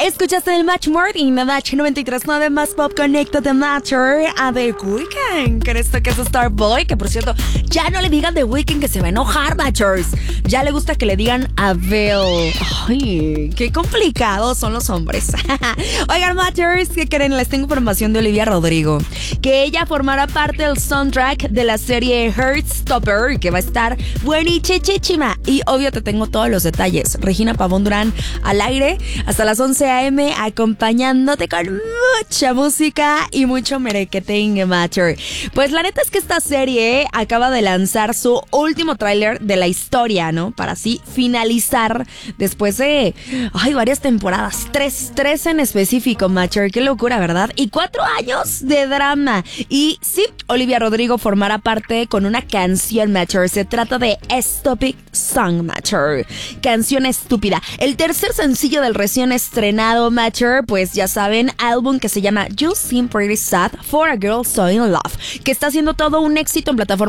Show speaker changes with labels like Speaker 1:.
Speaker 1: Escuchaste el Match Morning de Match 93.9 más Pop Connected de Matcher a The Weeknd. ¿Crees que es Starboy? Que por cierto, ya no le digan The Weeknd que se va a enojar, Matchers. Ya le gusta que le digan Adele. Ay, qué complicados son los hombres. Oigan, Matchers, ¿qué creen? Les tengo información de Olivia Rodrigo. Que ella formará parte del soundtrack de la serie Heartstopper, que va a estar buenichichichima. Y obvio te tengo todos los detalles. Regina Pavón Durán al aire hasta las 11 a.m. acompañándote con mucha música y mucho merequeting, Matcher. Pues la neta es que esta serie acaba de lanzar su último tráiler de la historia, ¿no? Para así finalizar después de varias temporadas. Tres en específico, Matcher. Qué locura, ¿verdad? Y 4 años de drama. Y sí, Olivia Rodrigo formará parte con una canción, Matcher. Se trata de Stupid Song, Matcher. Canción estúpida. El tercer sencillo del recién estrenado, Matcher, pues ya saben, álbum que se llama You Seem Pretty Sad for a Girl So In Love, que está haciendo todo un éxito en plataformas